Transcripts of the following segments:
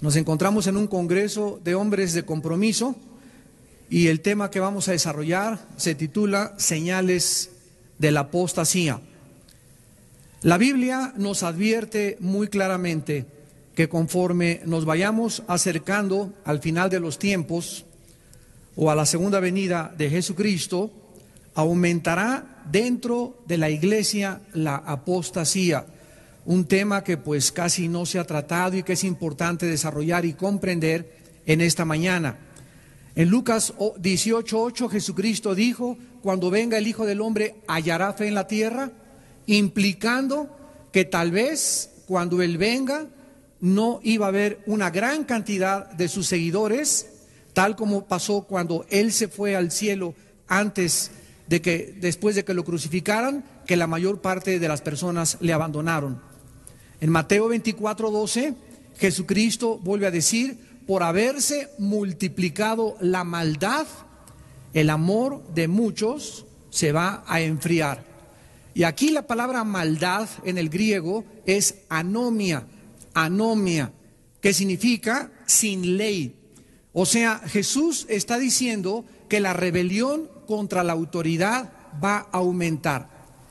Nos encontramos en un congreso de hombres de compromiso y el tema que vamos a desarrollar se titula Señales de la apostasía. La Biblia nos advierte muy claramente que conforme nos vayamos acercando al final de los tiempos o a la segunda venida de Jesucristo, aumentará dentro de la iglesia la apostasía. Un tema que pues casi no se ha tratado y que es importante desarrollar y comprender en esta mañana. En Lucas 18:8 Jesucristo dijo: cuando venga el Hijo del Hombre, ¿hallará fe en la tierra? Implicando que tal vez cuando Él venga no iba a haber una gran cantidad de sus seguidores, tal como pasó cuando Él se fue al cielo después de que lo crucificaran, que la mayor parte de las personas le abandonaron. En Mateo 24:12, Jesucristo vuelve a decir: por haberse multiplicado la maldad, el amor de muchos se va a enfriar. Y aquí la palabra maldad en el griego es anomia, que significa sin ley. O sea, Jesús está diciendo que la rebelión contra la autoridad va a aumentar.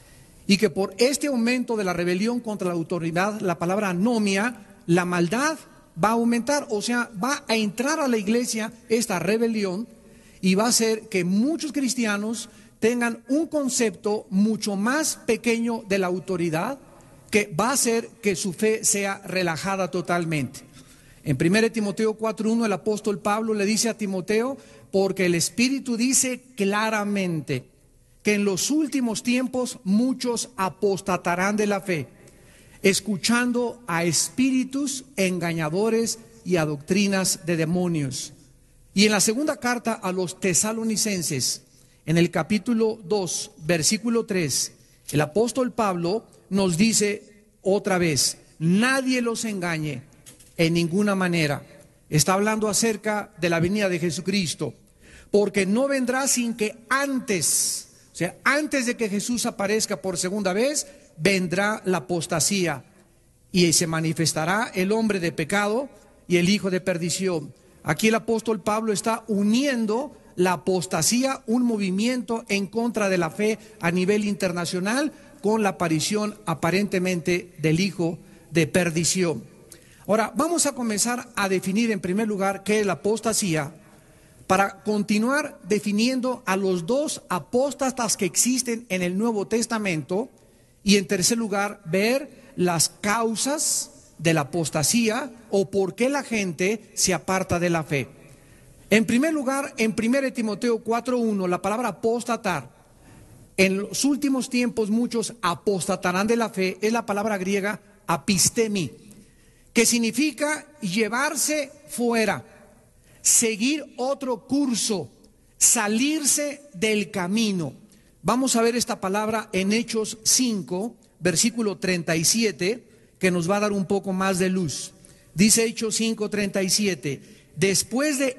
Y que por este aumento de la rebelión contra la autoridad, la palabra anomia, la maldad va a aumentar. O sea, va a entrar a la iglesia esta rebelión y va a hacer que muchos cristianos tengan un concepto mucho más pequeño de la autoridad, que va a hacer que su fe sea relajada totalmente. En 1 Timoteo 4:1 el apóstol Pablo le dice a Timoteo: porque el Espíritu dice claramente que en los últimos tiempos muchos apostatarán de la fe, escuchando a espíritus engañadores y a doctrinas de demonios. Y en la segunda carta a los tesalonicenses, en el capítulo 2, versículo 3, el apóstol Pablo nos dice otra vez: nadie los engañe en ninguna manera. Está hablando acerca de la venida de Jesucristo, porque no vendrá sin que antes de que Jesús aparezca por segunda vez, vendrá la apostasía y se manifestará el hombre de pecado y el hijo de perdición. Aquí el apóstol Pablo está uniendo la apostasía, un movimiento en contra de la fe a nivel internacional, con la aparición aparentemente del hijo de perdición. Ahora, vamos a comenzar a definir en primer lugar qué es la apostasía, para continuar definiendo a los dos apóstatas que existen en el Nuevo Testamento, y en tercer lugar ver las causas de la apostasía o por qué la gente se aparta de la fe. En primer lugar, en 1 Timoteo 4:1, la palabra apostatar, en los últimos tiempos muchos apostatarán de la fe, es la palabra griega apistemi, que significa llevarse fuera, seguir otro curso, salirse del camino. Vamos a ver esta palabra en Hechos 5, versículo 37, que nos va a dar un poco más de luz. Dice Hechos 5:37: después de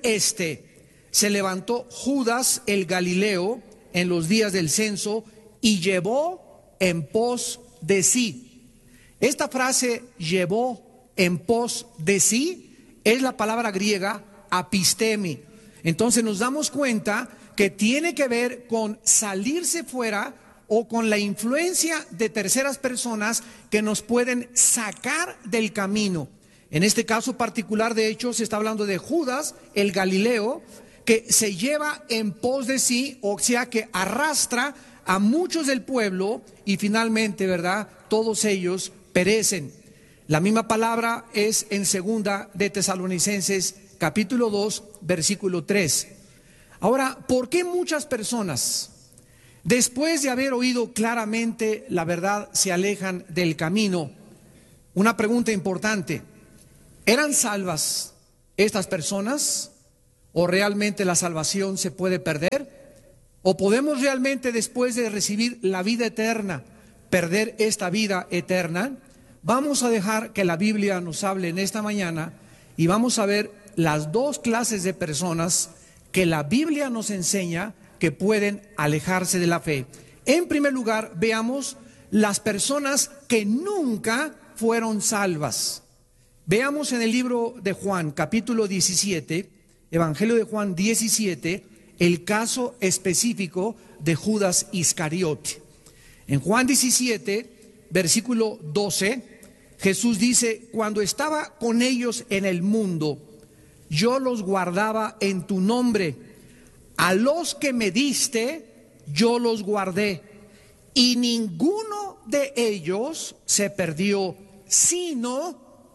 se levantó Judas el Galileo en los días del censo y llevó en pos de sí. Esta frase, llevó en pos de sí, es la palabra griega apistemi. Entonces nos damos cuenta que tiene que ver con salirse fuera o con la influencia de terceras personas que nos pueden sacar del camino. En este caso particular, de hecho, se está hablando de Judas el Galileo, que se lleva en pos de sí, o sea que arrastra a muchos del pueblo y finalmente, ¿verdad?, todos ellos perecen. La misma palabra es en segunda de Tesalonicenses capítulo 2, versículo 3. Ahora, ¿por qué muchas personas, después de haber oído claramente la verdad, se alejan del camino? Una pregunta importante: ¿eran salvas estas personas? ¿O realmente la salvación se puede perder? ¿O podemos realmente, después de recibir la vida eterna, perder esta vida eterna? Vamos a dejar que la Biblia nos hable en esta mañana y vamos a ver las dos clases de personas que la Biblia nos enseña que pueden alejarse de la fe. En primer lugar, veamos las personas que nunca fueron salvas. Veamos en el libro de Juan, capítulo 17, Evangelio de Juan 17, el caso específico de Judas Iscariote. En Juan 17, versículo 12, Jesús dice: cuando estaba con ellos en el mundo, yo los guardaba en tu nombre. A los que me diste, yo los guardé. Y ninguno de ellos se perdió, sino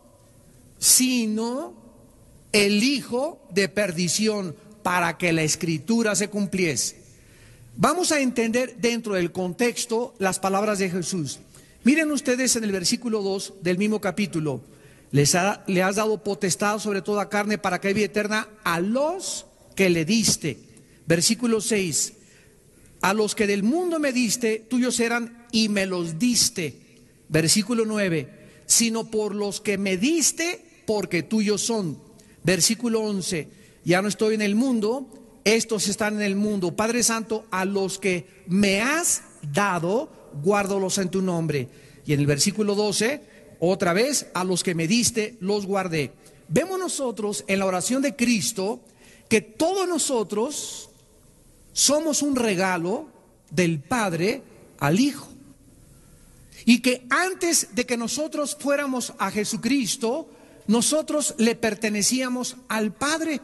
el hijo de perdición, para que la escritura se cumpliese. Vamos a entender dentro del contexto las palabras de Jesús. Miren ustedes en el versículo 2 del mismo capítulo: le has dado potestad sobre toda carne para que haya vida eterna a los que le diste. Versículo 6: a los que del mundo me diste, tuyos eran y me los diste. Versículo 9: sino por los que me diste, porque tuyos son. Versículo 11: ya no estoy en el mundo, estos están en el mundo. Padre Santo, a los que me has dado, guárdalos en tu nombre. Y en el versículo 12, otra vez: a los que me diste, los guardé. Vemos nosotros en la oración de Cristo que todos nosotros somos un regalo del Padre al Hijo. Y que antes de que nosotros fuéramos a Jesucristo, nosotros le pertenecíamos al Padre.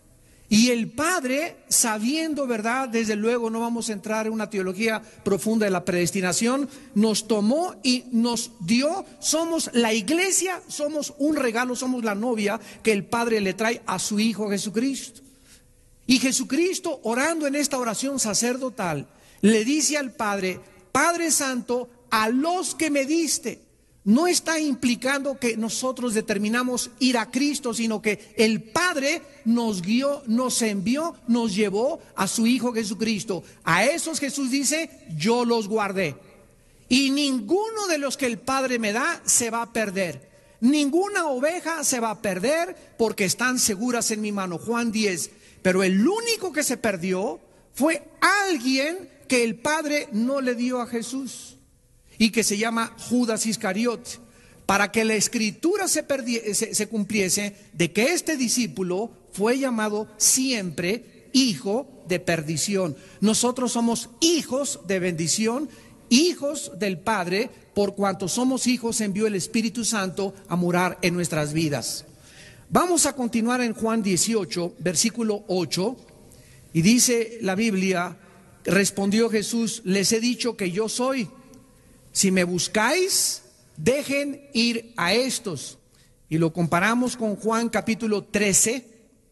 Y el Padre, sabiendo, ¿verdad? Desde luego no vamos a entrar en una teología profunda de la predestinación, nos tomó y nos dio. Somos la iglesia, somos un regalo, somos la novia que el Padre le trae a su Hijo Jesucristo. Y Jesucristo, orando en esta oración sacerdotal, le dice al Padre: Padre Santo, a los que me diste. No está implicando que nosotros determinamos ir a Cristo, sino que el Padre nos guió, nos envió, nos llevó a su Hijo Jesucristo. A esos Jesús dice: yo los guardé. Y ninguno de los que el Padre me da se va a perder. Ninguna oveja se va a perder, porque están seguras en mi mano. Juan 10. Pero el único que se perdió fue alguien que el Padre no le dio a Jesús, y que se llama Judas Iscariote, para que la escritura se cumpliese de que este discípulo fue llamado siempre hijo de perdición. Nosotros somos hijos de bendición, hijos del Padre, por cuanto somos hijos envió el Espíritu Santo a morar en nuestras vidas. Vamos a continuar en Juan 18, versículo 8, y dice la Biblia: respondió Jesús: les he dicho que yo soy. Si me buscáis, dejen ir a estos. Y lo comparamos con Juan capítulo 13,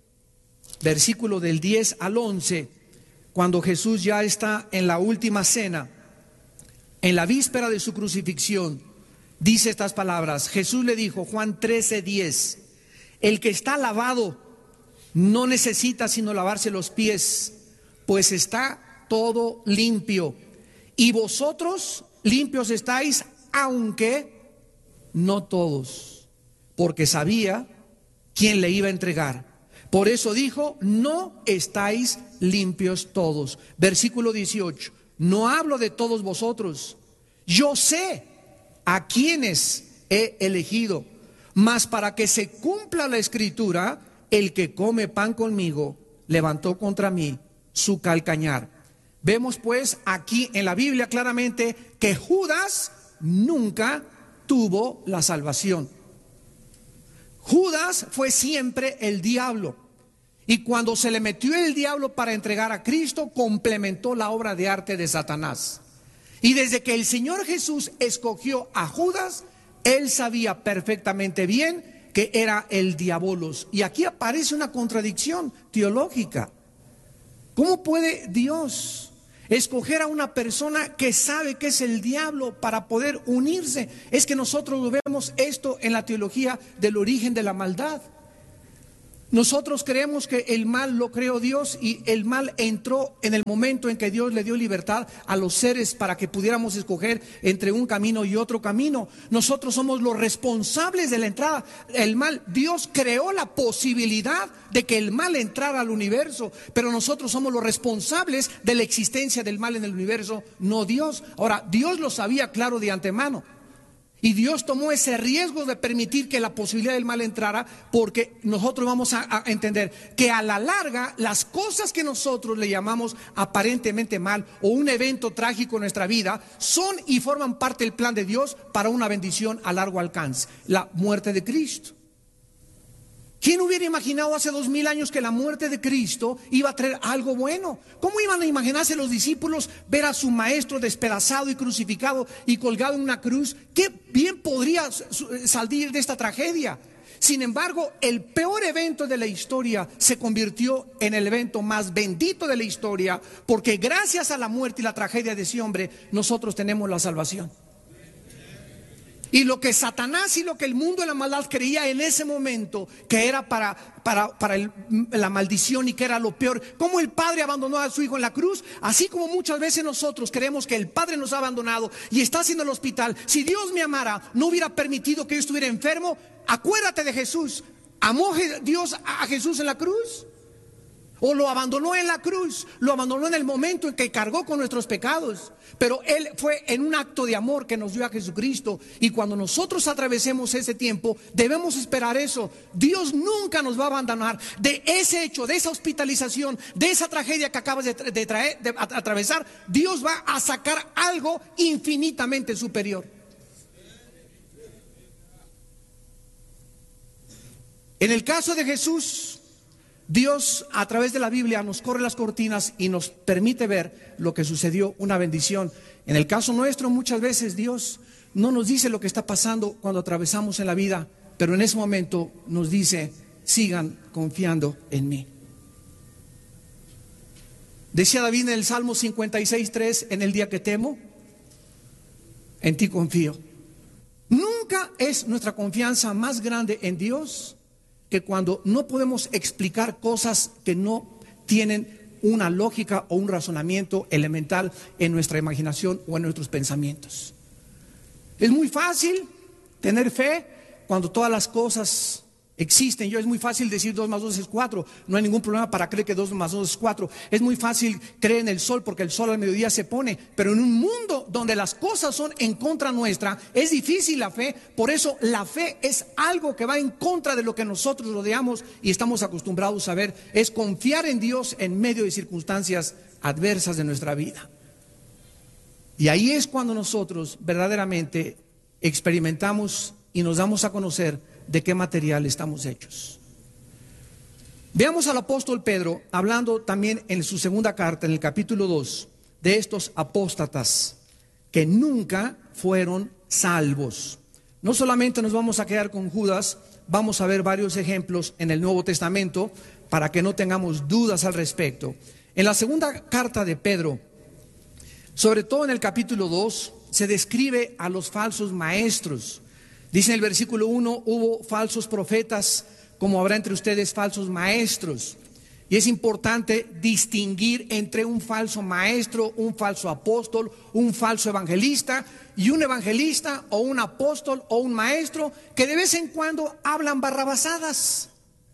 versículo del 10 al 11, cuando Jesús ya está en la última cena, en la víspera de su crucifixión. Dice estas palabras. Jesús le dijo, Juan 13, 10: el que está lavado no necesita sino lavarse los pies, pues está todo limpio. Y vosotros limpios estáis, aunque no todos, porque sabía quién le iba a entregar. Por eso dijo: no estáis limpios todos. Versículo 18: no hablo de todos vosotros, yo sé a quienes he elegido, mas para que se cumpla la escritura, el que come pan conmigo levantó contra mí su calcañar. Vemos pues aquí en la Biblia claramente que Judas nunca tuvo la salvación. Judas fue siempre el diablo. Y cuando se le metió el diablo para entregar a Cristo, complementó la obra de arte de Satanás. Y desde que el Señor Jesús escogió a Judas, él sabía perfectamente bien que era el diabolos. Y aquí aparece una contradicción teológica. ¿Cómo puede Dios escoger a una persona que sabe que es el diablo para poder unirse? Es que nosotros vemos esto en la teología del origen de la maldad. Nosotros creemos que el mal lo creó Dios, y el mal entró en el momento en que Dios le dio libertad a los seres para que pudiéramos escoger entre un camino y otro camino. Nosotros somos los responsables de la entrada. El mal, Dios creó la posibilidad de que el mal entrara al universo, pero nosotros somos los responsables de la existencia del mal en el universo, no Dios. Ahora, Dios lo sabía claro de antemano. Y Dios tomó ese riesgo de permitir que la posibilidad del mal entrara, porque nosotros vamos a entender que a la larga las cosas que nosotros le llamamos aparentemente mal o un evento trágico en nuestra vida son y forman parte del plan de Dios para una bendición a largo alcance: la muerte de Cristo. ¿Quién hubiera imaginado hace 2000 años que la muerte de Cristo iba a traer algo bueno? ¿Cómo iban a imaginarse los discípulos ver a su maestro despedazado y crucificado y colgado en una cruz? ¿Qué bien podría salir de esta tragedia? Sin embargo, el peor evento de la historia se convirtió en el evento más bendito de la historia, porque gracias a la muerte y la tragedia de ese hombre, nosotros tenemos la salvación. Y lo que Satanás y lo que el mundo de la maldad creía en ese momento que era para la maldición y que era lo peor, como el padre abandonó a su hijo en la cruz, así como muchas veces nosotros creemos que el padre nos ha abandonado y está haciendo el hospital. Si Dios me amara, no hubiera permitido que yo estuviera enfermo. Acuérdate de Jesús. ¿Amó Dios a Jesús en la cruz? ¿O lo abandonó en la cruz? Lo abandonó en el momento en que cargó con nuestros pecados. Pero Él fue en un acto de amor que nos dio a Jesucristo. Y cuando nosotros atravesemos ese tiempo, debemos esperar eso. Dios nunca nos va a abandonar. De ese hecho, de esa hospitalización, de esa tragedia que acabas de atravesar, Dios va a sacar algo infinitamente superior. En el caso de Jesús, Dios a través de la Biblia nos corre las cortinas y nos permite ver lo que sucedió, una bendición. En el caso nuestro, muchas veces Dios no nos dice lo que está pasando cuando atravesamos en la vida, pero en ese momento nos dice: sigan confiando en mí. Decía David en el Salmo 56:3: en el día que temo, en ti confío. Nunca es nuestra confianza más grande en Dios que cuando no podemos explicar cosas que no tienen una lógica o un razonamiento elemental en nuestra imaginación o en nuestros pensamientos. Es muy fácil tener fe cuando todas las cosas existen. Es muy fácil decir 2 más 2 es 4. No hay ningún problema para creer que 2 más 2 es 4. Es muy fácil creer en el sol porque el sol al mediodía se pone. Pero en un mundo donde las cosas son en contra nuestra, es difícil la fe. Por eso la fe es algo que va en contra de lo que nosotros rodeamos y estamos acostumbrados a ver. Es confiar en Dios en medio de circunstancias adversas de nuestra vida. Y ahí es cuando nosotros verdaderamente experimentamos y nos damos a conocer de qué material estamos hechos. Veamos al apóstol Pedro hablando también en su segunda carta, en el capítulo 2, de estos apóstatas que nunca fueron salvos. No solamente nos vamos a quedar con Judas, vamos a ver varios ejemplos en el Nuevo Testamento para que no tengamos dudas al respecto. En la segunda carta de Pedro, sobre todo en el capítulo 2, se describe a los falsos maestros. Dice en el versículo 1: hubo falsos profetas, como habrá entre ustedes falsos maestros. Y es importante distinguir entre un falso maestro, un falso apóstol, un falso evangelista y un evangelista o un apóstol o un maestro que de vez en cuando hablan barrabasadas.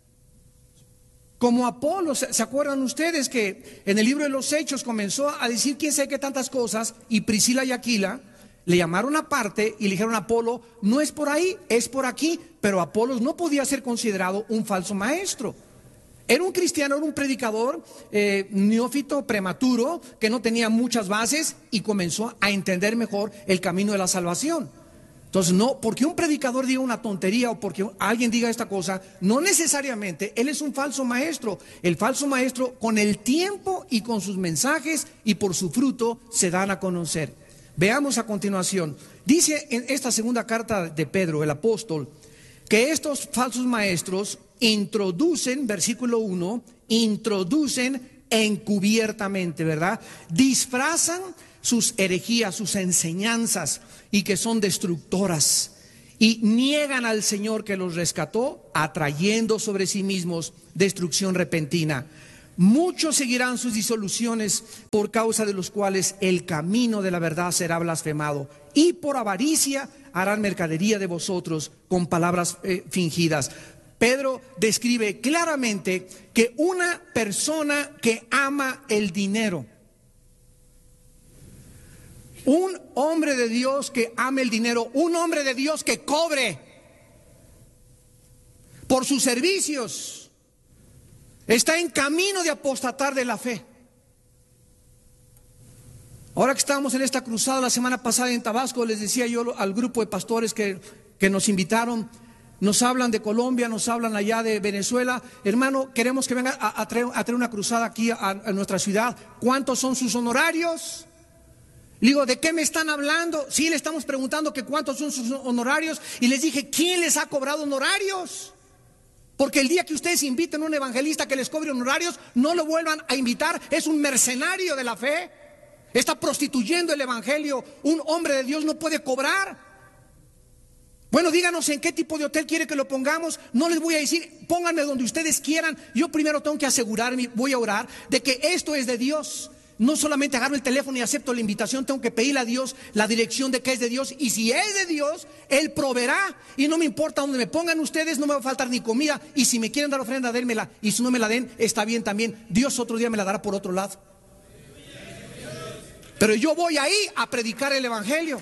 Como Apolo, ¿se acuerdan ustedes que en el libro de los Hechos comenzó a decir quién sabe qué tantas cosas? Y Priscila y Aquila le llamaron aparte y le dijeron a Apolo: no es por ahí, es por aquí. Pero Apolos no podía ser considerado un falso maestro. Era un cristiano, era un predicador neófito, prematuro, que no tenía muchas bases y comenzó a entender mejor el camino de la salvación. Entonces, no, porque un predicador diga una tontería o porque alguien diga esta cosa, no necesariamente él es un falso maestro. El falso maestro, con el tiempo y con sus mensajes y por su fruto, se dan a conocer. Veamos a continuación. Dice en esta segunda carta de Pedro, el apóstol, que estos falsos maestros introducen, versículo 1, introducen encubiertamente, ¿verdad? Disfrazan sus herejías, sus enseñanzas, y que son destructoras, y niegan al Señor que los rescató, atrayendo sobre sí mismos destrucción repentina. Muchos seguirán sus disoluciones, por causa de los cuales el camino de la verdad será blasfemado, y por avaricia harán mercadería de vosotros con palabras fingidas. Pedro describe claramente que una persona que ama el dinero, Un hombre de Dios que ame el dinero, un hombre de Dios que cobre por sus servicios, está en camino de apostatar de la fe. Ahora que estábamos en esta cruzada la semana pasada en Tabasco, les decía yo al grupo de pastores que nos invitaron, nos hablan de Colombia, nos hablan allá de Venezuela. Hermano, queremos que venga a traer una cruzada aquí a nuestra ciudad. ¿Cuántos son sus honorarios? Le digo, ¿de qué me están hablando? Sí, le estamos preguntando que cuántos son sus honorarios. Y les dije, ¿quién les ha cobrado honorarios? Porque el día que ustedes inviten a un evangelista que les cobre honorarios, no lo vuelvan a invitar. Es un mercenario de la fe. Está prostituyendo el evangelio. Un hombre de Dios no puede cobrar. Bueno, díganos en qué tipo de hotel quiere que lo pongamos. No les voy a decir, pónganme donde ustedes quieran. Yo primero tengo que asegurarme, voy a orar de que esto es de Dios. No solamente agarro el teléfono y acepto la invitación, tengo que pedirle a Dios la dirección de que es de Dios. Y si es de Dios, Él proveerá. Y no me importa donde me pongan ustedes, no me va a faltar ni comida. Y si me quieren dar ofrenda, dénmela. Y si no me la den, está bien también. Dios otro día me la dará por otro lado. Pero yo voy ahí a predicar el evangelio.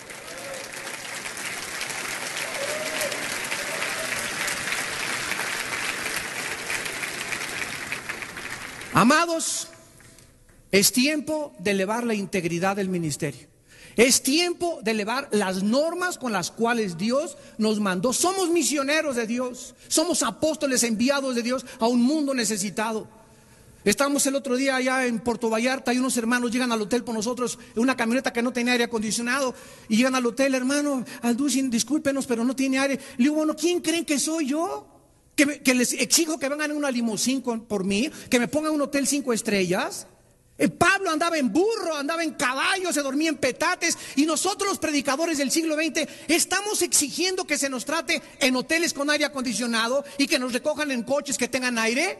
Amados, es tiempo de elevar la integridad del ministerio. Es tiempo de elevar las normas con las cuales Dios nos mandó. Somos misioneros de Dios. Somos apóstoles enviados de Dios a un mundo necesitado. Estamos el otro día allá en Puerto Vallarta y unos hermanos llegan al hotel por nosotros en una camioneta que no tenía aire acondicionado. Y llegan al hotel, hermano, Alducin, discúlpenos, pero no tiene aire. Le digo, bueno, ¿quién creen que soy yo? Que les exijo que vengan en una limusín por mí, que me pongan un hotel 5 estrellas. Pablo andaba en burro, andaba en caballo, se dormía en petates. Y nosotros los predicadores del siglo XX estamos exigiendo que se nos trate en hoteles con aire acondicionado y que nos recojan en coches que tengan aire.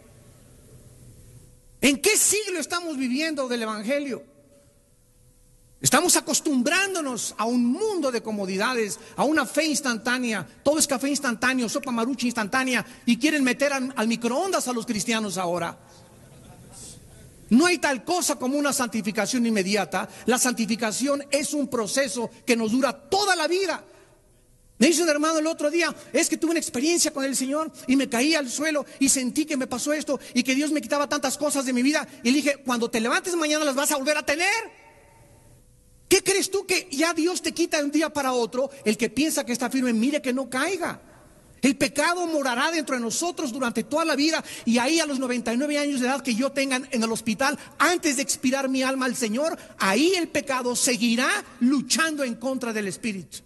¿En qué siglo estamos viviendo del evangelio? Estamos acostumbrándonos a un mundo de comodidades, a una fe instantánea. Todo es café instantáneo, sopa marucha instantánea. Y quieren meter al microondas a los cristianos ahora. No hay tal cosa como una santificación inmediata. La santificación es un proceso que nos dura toda la vida. Me dice un hermano el otro día, es que tuve una experiencia con el Señor y me caí al suelo y sentí que me pasó esto y que Dios me quitaba tantas cosas de mi vida. Y le dije, cuando te levantes mañana las vas a volver a tener. ¿Qué crees tú que ya Dios te quita de un día para otro? El que piensa que está firme, mire que no caiga. El pecado morará dentro de nosotros durante toda la vida. Y ahí a los 99 años de edad que yo tenga en el hospital, antes de expirar mi alma al Señor, ahí el pecado seguirá luchando en contra del Espíritu.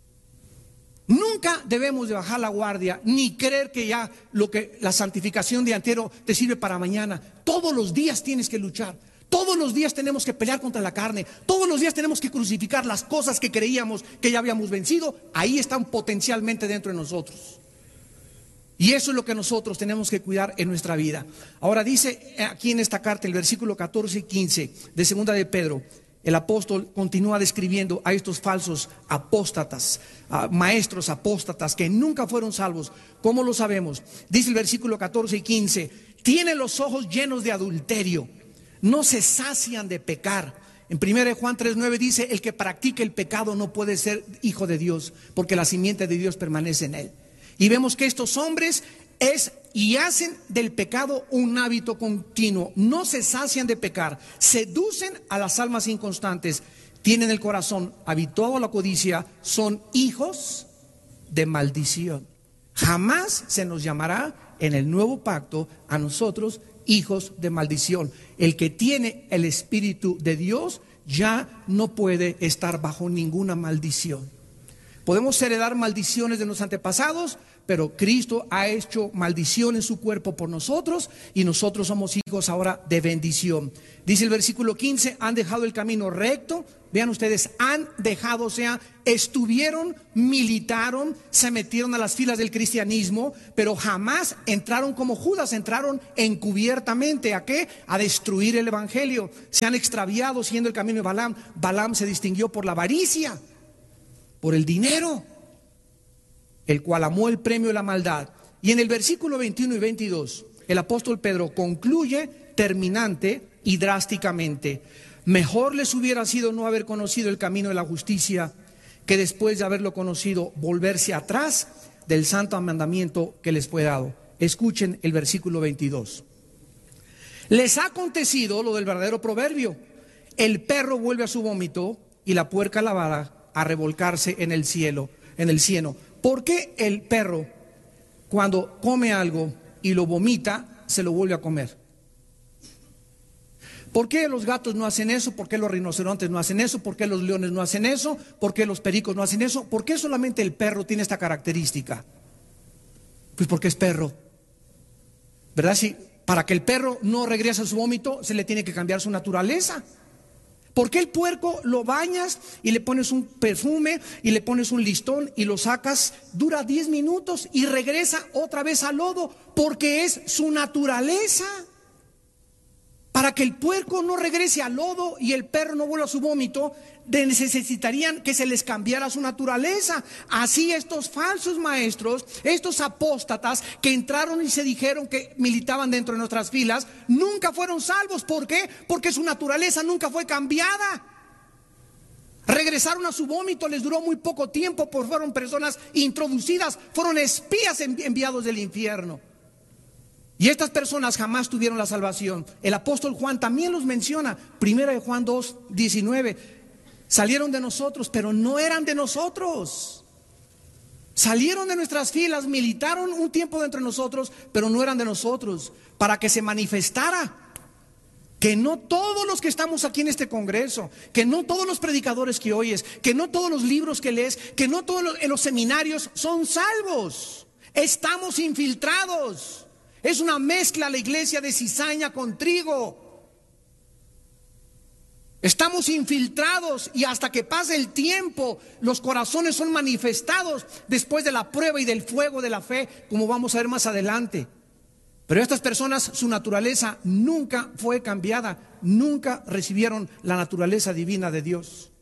Nunca debemos de bajar la guardia, ni creer que ya la santificación de entero te sirve para mañana. Todos los días tienes que luchar. Todos los días tenemos que pelear contra la carne. Todos los días tenemos que crucificar las cosas que creíamos que ya habíamos vencido. Ahí están potencialmente dentro de nosotros. Y eso es lo que nosotros tenemos que cuidar en nuestra vida. Ahora dice aquí en esta carta, el versículo 14 y 15 de segunda de Pedro, el apóstol continúa describiendo a estos falsos apóstatas, maestros apóstatas que nunca fueron salvos. ¿Cómo lo sabemos? Dice el versículo 14 y 15, tiene los ojos llenos de adulterio, no se sacian de pecar. En 1 Juan 3:9 dice, el que practica el pecado no puede ser hijo de Dios, porque la simiente de Dios permanece en él. Y vemos que estos hombres hacen del pecado un hábito continuo, no se sacian de pecar, seducen a las almas inconstantes, tienen el corazón habituado a la codicia, son hijos de maldición. Jamás se nos llamará en el nuevo pacto a nosotros hijos de maldición. El que tiene el Espíritu de Dios ya no puede estar bajo ninguna maldición. Podemos heredar maldiciones de los antepasados, pero Cristo ha hecho maldición en su cuerpo por nosotros y nosotros somos hijos ahora de bendición. Dice el versículo 15, han dejado el camino recto. Vean ustedes, han dejado, o sea, estuvieron, militaron, se metieron a las filas del cristianismo, pero jamás entraron como Judas, entraron encubiertamente. ¿A qué? A destruir el evangelio. Se han extraviado siguiendo el camino de Balaam. Balaam se distinguió por la avaricia, por el dinero, el cual amó el premio de la maldad. Y en el versículo 21 y 22, el apóstol Pedro concluye terminante y drásticamente: Mejor les hubiera sido no haber conocido el camino de la justicia, que después de haberlo conocido, volverse atrás del santo mandamiento que les fue dado. Escuchen el versículo 22. Les ha acontecido lo del verdadero proverbio: el perro vuelve a su vómito y la puerca lavada a revolcarse en el cielo, en el cieno. ¿Por qué el perro, cuando come algo y lo vomita, se lo vuelve a comer? ¿Por qué los gatos no hacen eso? ¿Por qué los rinocerontes no hacen eso? ¿Por qué los leones no hacen eso? ¿Por qué los pericos no hacen eso? ¿Por qué solamente el perro tiene esta característica? Pues porque es perro, ¿verdad? Si para que el perro no regrese a su vómito, se le tiene que cambiar su naturaleza. ¿Por qué el puerco lo bañas y le pones un perfume y le pones un listón y lo sacas? Dura 10 minutos y regresa otra vez al lodo, porque es su naturaleza. Para que el puerco no regrese al lodo y el perro no vuelva a su vómito, necesitarían que se les cambiara su naturaleza. Así estos falsos maestros, estos apóstatas que entraron y se dijeron que militaban dentro de nuestras filas, nunca fueron salvos. ¿Por qué? Porque su naturaleza nunca fue cambiada. Regresaron a su vómito, les duró muy poco tiempo, porque fueron personas introducidas, fueron espías enviados del infierno. Y estas personas jamás tuvieron la salvación. El apóstol Juan también los menciona. Primera de Juan 2:19. Salieron de nosotros, pero no eran de nosotros. Salieron de nuestras filas, militaron un tiempo dentro de nosotros, pero no eran de nosotros. Para que se manifestara que no todos los que estamos aquí en este congreso, que no todos los predicadores que oyes, que no todos los libros que lees, que no todos los seminarios son salvos. Estamos infiltrados. Es una mezcla la iglesia de cizaña con trigo. Estamos infiltrados y hasta que pase el tiempo, los corazones son manifestados después de la prueba y del fuego de la fe, como vamos a ver más adelante. Pero estas personas, su naturaleza nunca fue cambiada, nunca recibieron la naturaleza divina de Dios.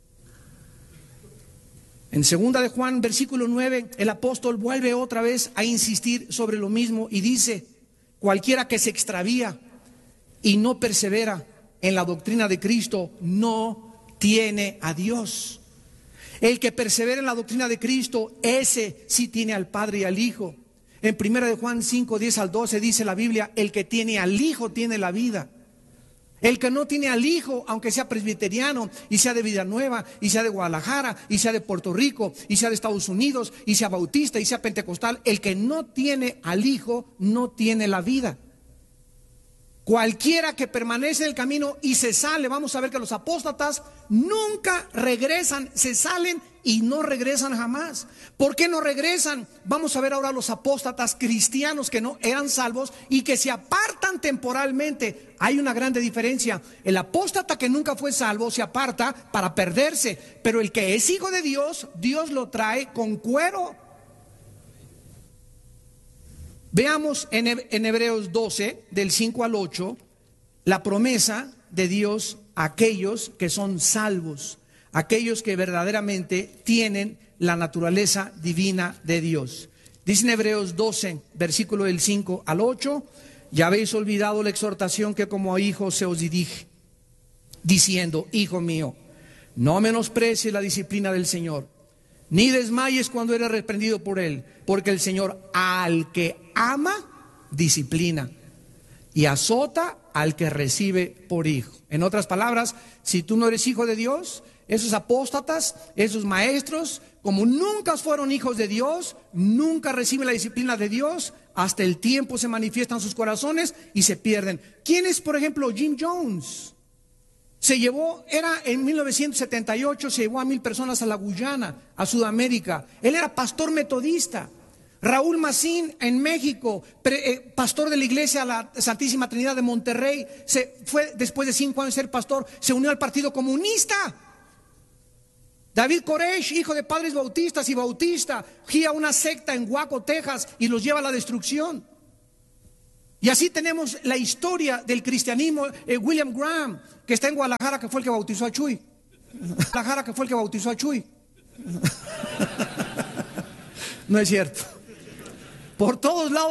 En 2 de Juan, versículo 9, el apóstol vuelve otra vez a insistir sobre lo mismo y dice: cualquiera que se extravía y no persevera en la doctrina de Cristo no tiene a Dios. El que persevera en la doctrina de Cristo, ese sí tiene al Padre y al Hijo. En 1 de Juan 5:10-12 dice la Biblia: el que tiene al Hijo tiene la vida. El que no tiene al Hijo, aunque sea presbiteriano y sea de Villanueva y sea de Guadalajara y sea de Puerto Rico y sea de Estados Unidos y sea bautista y sea pentecostal, el que no tiene al Hijo no tiene la vida. Cualquiera que permanece en el camino y se sale, vamos a ver que los apóstatas nunca regresan, se salen y no regresan jamás. ¿Por qué no regresan? Vamos a ver ahora los apóstatas cristianos que no eran salvos y que se apartan temporalmente. Hay una grande diferencia. El apóstata que nunca fue salvo se aparta para perderse, pero el que es hijo de Dios, Dios lo trae con cuero. Veamos en Hebreos 12, del 5 al 8, la promesa de Dios a aquellos que son salvos, aquellos que verdaderamente tienen la naturaleza divina de Dios. Dice en Hebreos 12, versículo del 5 al 8, ya habéis olvidado la exhortación que como a hijos se os dije, diciendo: hijo mío, no menosprecies la disciplina del Señor, ni desmayes cuando eres reprendido por Él, porque el Señor al que ama, disciplina, y azota al que recibe por hijo. En otras palabras, si tú no eres hijo de Dios, esos apóstatas, esos maestros, como nunca fueron hijos de Dios, nunca reciben la disciplina de Dios, hasta el tiempo se manifiestan sus corazones y se pierden. ¿Quién es, por ejemplo, Jim Jones? Era en 1978, se llevó a 1,000 personas a la Guyana, a Sudamérica. Él era pastor metodista. Raúl Macín en México, pastor de la iglesia La Santísima Trinidad de Monterrey, se fue después de 5 años de ser pastor, se unió al Partido Comunista. David Koresh, hijo de padres bautistas y bautista, guía una secta en Waco, Texas, y los lleva a la destrucción. Y así tenemos la historia del cristianismo. William Graham, que está en Guadalajara, que fue el que bautizó a Chuy. No es cierto. Por todos lados